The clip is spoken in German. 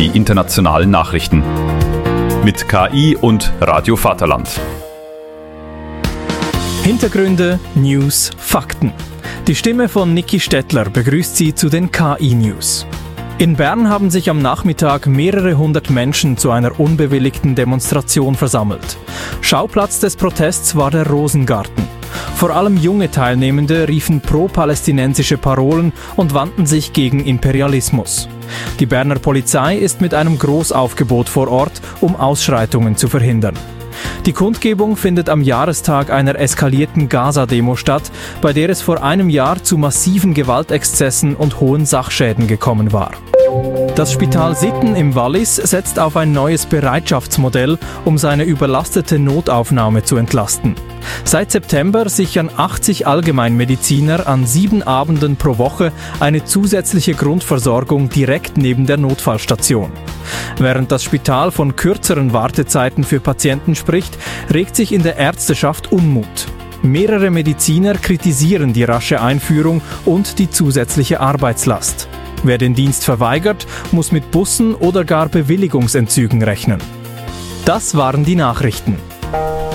die internationalen Nachrichten. Mit KI und Radio Vaterland. Hintergründe, News, Fakten. Die Stimme von Niki Stettler begrüßt Sie zu den KI-News. In Bern haben sich am Nachmittag mehrere hundert Menschen zu einer unbewilligten Demonstration versammelt. Schauplatz des Protests war der Rosengarten. Vor allem junge Teilnehmende riefen pro-palästinensische Parolen und wandten sich gegen Imperialismus. Die Berner Polizei ist mit einem Großaufgebot vor Ort, um Ausschreitungen zu verhindern. Die Kundgebung findet am Jahrestag einer eskalierten Gaza-Demo statt, bei der es vor einem Jahr zu massiven Gewaltexzessen und hohen Sachschäden gekommen war. Das Spital Sitten im Wallis setzt auf ein neues Bereitschaftsmodell, um seine überlastete Notaufnahme zu entlasten. Seit September sichern 80 Allgemeinmediziner an 7 Abenden pro Woche eine zusätzliche Grundversorgung direkt neben der Notfallstation. Während das Spital von kürzeren Wartezeiten für Patienten spricht, regt sich in der Ärzteschaft Unmut. Mehrere Mediziner kritisieren die rasche Einführung und die zusätzliche Arbeitslast. Wer den Dienst verweigert, muss mit Bussen oder gar Bewilligungsentzügen rechnen. Das waren die Nachrichten.